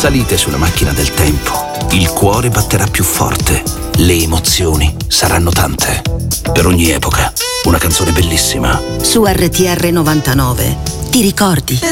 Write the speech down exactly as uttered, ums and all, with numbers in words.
Salite sulla macchina del tempo. Il cuore batterà più forte. Le emozioni saranno tante. Per ogni epoca, una canzone bellissima. Su R T R novantanove ti ricordi?